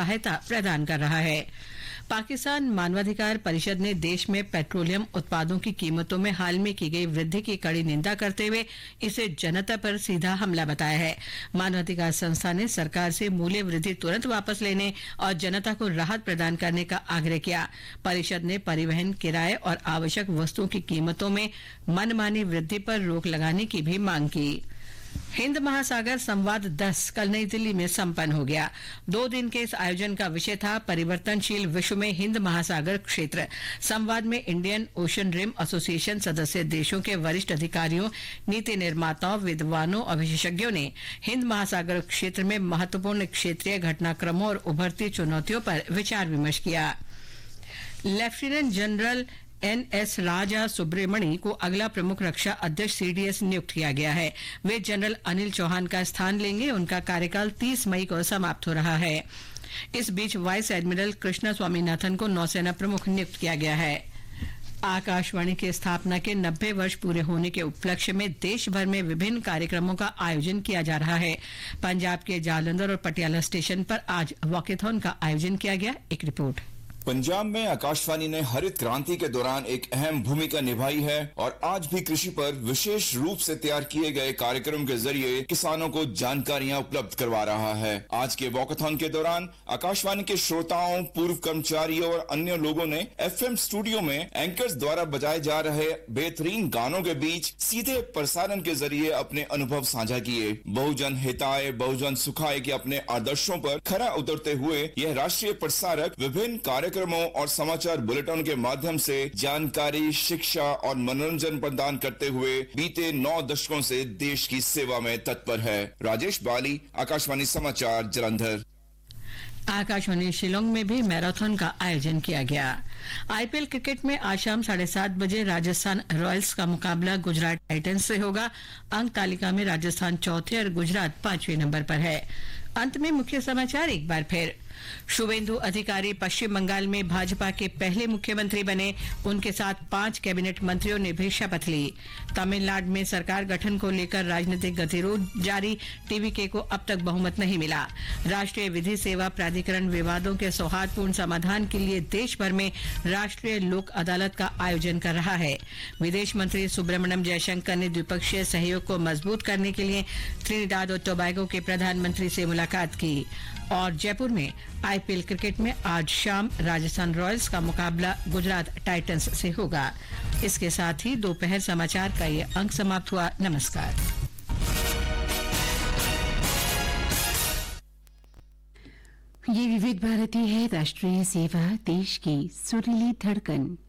सहायता प्रदान कर रहा है। पाकिस्तान मानवाधिकार परिषद ने देश में पेट्रोलियम उत्पादों की कीमतों में हाल में की गई वृद्धि की कड़ी निंदा करते हुए इसे जनता पर सीधा हमला बताया है। मानवाधिकार संस्था ने सरकार से मूल्य वृद्धि तुरंत वापस लेने और जनता को राहत प्रदान करने का आग्रह किया। परिषद ने परिवहन, किराए और आवश्यक वस्तुओं की कीमतों में मनमानी वृद्धि पर रोक लगाने की भी मांग की। हिंद महासागर संवाद 10 कल नई दिल्ली में संपन्न हो गया। 2 दिन के इस आयोजन का विषय था परिवर्तनशील विश्व में हिंद महासागर क्षेत्र। संवाद में इंडियन ओशन रिम एसोसिएशन सदस्य देशों के वरिष्ठ अधिकारियों, नीति निर्माताओं, विद्वानों और विशेषज्ञों ने हिंद महासागर क्षेत्र में महत्वपूर्ण क्षेत्रीय घटनाक्रमों और उभरती चुनौतियों पर विचार विमर्श किया। लेफ्टिनेंट जनरल NS राजा सुब्रमणी को अगला प्रमुख रक्षा अध्यक्ष CDS नियुक्त किया गया है। वे जनरल अनिल चौहान का स्थान लेंगे। उनका कार्यकाल 30 मई को समाप्त हो रहा है। इस बीच वाइस एडमिरल कृष्णा स्वामीनाथन को नौसेना प्रमुख नियुक्त किया गया है। आकाशवाणी की स्थापना के 90 वर्ष पूरे होने के उपलक्ष्य में देश भर में विभिन्न कार्यक्रमों का आयोजन किया जा रहा है। पंजाब के जालंधर और पटियाला स्टेशन पर आज वॉकेथॉन का आयोजन किया गया। एक रिपोर्ट। पंजाब में आकाशवाणी ने हरित क्रांति के दौरान एक अहम भूमिका निभाई है और आज भी कृषि पर विशेष रूप से तैयार किए गए कार्यक्रम के जरिए किसानों को जानकारियां उपलब्ध करवा रहा है। आज के वॉकाथॉन के दौरान आकाशवाणी के श्रोताओं, पूर्व कर्मचारियों और अन्य लोगों ने FM स्टूडियो में एंकर्स द्वारा बजाए जा रहे बेहतरीन गानों के बीच सीधे प्रसारण के जरिए अपने अनुभव साझा किए। बहुजन हिताय बहुजन सुखाय के अपने आदर्शों पर खरा उतरते हुए यह राष्ट्रीय प्रसारक विभिन्न कार्यक्रमों और समाचार बुलेटिन के माध्यम से जानकारी, शिक्षा और मनोरंजन प्रदान करते हुए बीते 9 दशकों से देश की सेवा में तत्पर है। राजेश बाली, आकाशवाणी समाचार, जालंधर। आकाशवाणी शिलोंग में भी मैराथन का आयोजन किया गया। IPL क्रिकेट में आज शाम 7:30 बजे राजस्थान रॉयल्स का मुकाबला गुजरात टाइटंस से होगा। अंक तालिका में राजस्थान चौथे और गुजरात 5वें नंबर पर है। अंत में मुख्य समाचार एक बार फिर। शुभेंदु अधिकारी पश्चिम बंगाल में भाजपा के पहले मुख्यमंत्री बने। उनके साथ 5 कैबिनेट मंत्रियों ने भी शपथ ली। तमिलनाडु में सरकार गठन को लेकर राजनीतिक गतिरोध जारी। TVK को अब तक बहुमत नहीं मिला। राष्ट्रीय विधि सेवा प्राधिकरण विवादों के सौहार्दपूर्ण समाधान के लिए देश भर में राष्ट्रीय लोक अदालत का आयोजन कर रहा है। विदेश मंत्री सुब्रमण्यम जयशंकर ने द्विपक्षीय सहयोग को मजबूत करने के लिए त्रिनिदाद और टोबैगो के प्रधानमंत्री से मुलाकात की। और जयपुर में IPL क्रिकेट में आज शाम राजस्थान रॉयल्स का मुकाबला गुजरात टाइटंस से होगा। इसके साथ ही दोपहर समाचार का ये अंक समाप्त हुआ। नमस्कार। ये विविध भारती है, राष्ट्रीय सेवा, देश की सुरीली धड़कन।